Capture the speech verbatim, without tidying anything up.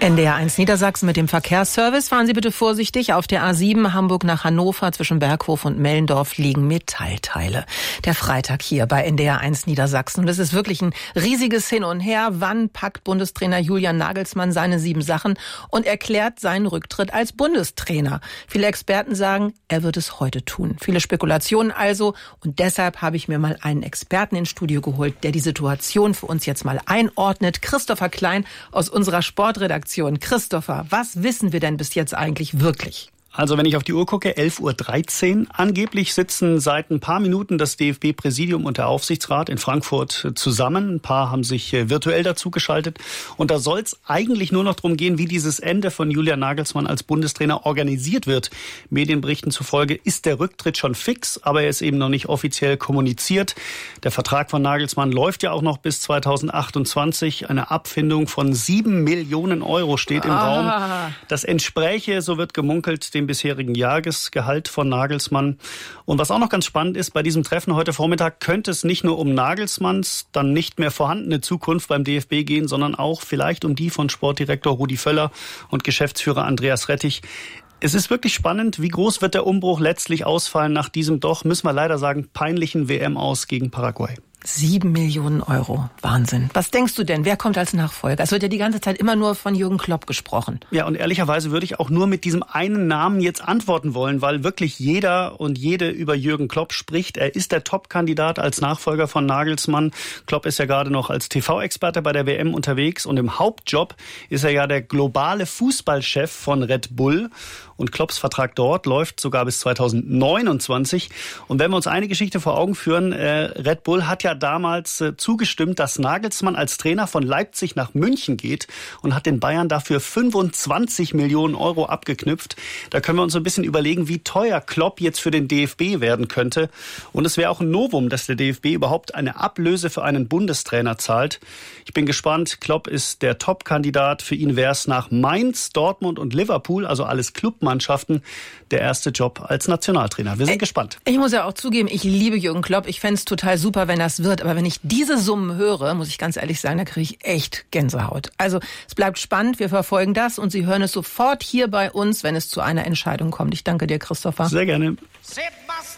N D R eins Niedersachsen mit dem Verkehrsservice. Fahren Sie bitte vorsichtig. Auf der A sieben Hamburg nach Hannover zwischen Berghof und Mellendorf liegen Metallteile. Der Freitag hier bei N D R eins Niedersachsen. Und es ist wirklich ein riesiges Hin und Her. Wann packt Bundestrainer Julian Nagelsmann seine sieben Sachen und erklärt seinen Rücktritt als Bundestrainer? Viele Experten sagen, er wird es heute tun. Viele Spekulationen also. Und deshalb habe ich mir mal einen Experten ins Studio geholt, der die Situation für uns jetzt mal einordnet. Christopher Klein aus unserer Sportredaktion. Christopher, was wissen wir denn bis jetzt eigentlich wirklich? Also wenn ich auf die Uhr gucke, elf Uhr dreizehn. Angeblich sitzen seit ein paar Minuten das D F B-Präsidium und der Aufsichtsrat in Frankfurt zusammen. Ein paar haben sich virtuell dazugeschaltet. Und da soll es eigentlich nur noch darum gehen, wie dieses Ende von Julian Nagelsmann als Bundestrainer organisiert wird. Medienberichten zufolge ist der Rücktritt schon fix, aber er ist eben noch nicht offiziell kommuniziert. Der Vertrag von Nagelsmann läuft ja auch noch bis zweitausendachtundzwanzig. Eine Abfindung von sieben Millionen Euro steht im ah. Raum. Das entspräche, so wird gemunkelt, dem bisherigen Jahresgehalt von Nagelsmann. Und was auch noch ganz spannend ist, bei diesem Treffen heute Vormittag könnte es nicht nur um Nagelsmanns dann nicht mehr vorhandene Zukunft beim D F B gehen, sondern auch vielleicht um die von Sportdirektor Rudi Völler und Geschäftsführer Andreas Rettich. Es ist wirklich spannend, wie groß wird der Umbruch letztlich ausfallen nach diesem doch, müssen wir leider sagen, peinlichen W M-Aus gegen Paraguay. Sieben Millionen Euro. Wahnsinn. Was denkst du denn? Wer kommt als Nachfolger? Es wird ja die ganze Zeit immer nur von Jürgen Klopp gesprochen. Ja, und ehrlicherweise würde ich auch nur mit diesem einen Namen jetzt antworten wollen, weil wirklich jeder und jede über Jürgen Klopp spricht. Er ist der Top-Kandidat als Nachfolger von Nagelsmann. Klopp ist ja gerade noch als T V-Experte bei der W M unterwegs und im Hauptjob ist er ja der globale Fußballchef von Red Bull. Und Klopps Vertrag dort läuft sogar bis zweitausendneunundzwanzig. Und wenn wir uns eine Geschichte vor Augen führen, äh, Red Bull hat ja damals äh, zugestimmt, dass Nagelsmann als Trainer von Leipzig nach München geht und hat den Bayern dafür fünfundzwanzig Millionen Euro abgeknüpft. Da können wir uns so ein bisschen überlegen, wie teuer Klopp jetzt für den D F B werden könnte. Und es wäre auch ein Novum, dass der D F B überhaupt eine Ablöse für einen Bundestrainer zahlt. Ich bin gespannt. Klopp ist der Top-Kandidat. Für ihn wäre es nach Mainz, Dortmund und Liverpool, also alles Clubmannschaften, der erste Job als Nationaltrainer. Wir sind ich, gespannt. Ich muss ja auch zugeben, ich liebe Jürgen Klopp. Ich fände es total super, wenn das wird. Aber wenn ich diese Summen höre, muss ich ganz ehrlich sagen, da kriege ich echt Gänsehaut. Also es bleibt spannend. Wir verfolgen das und Sie hören es sofort hier bei uns, wenn es zu einer Entscheidung kommt. Ich danke dir, Christopher. Sehr gerne. Sit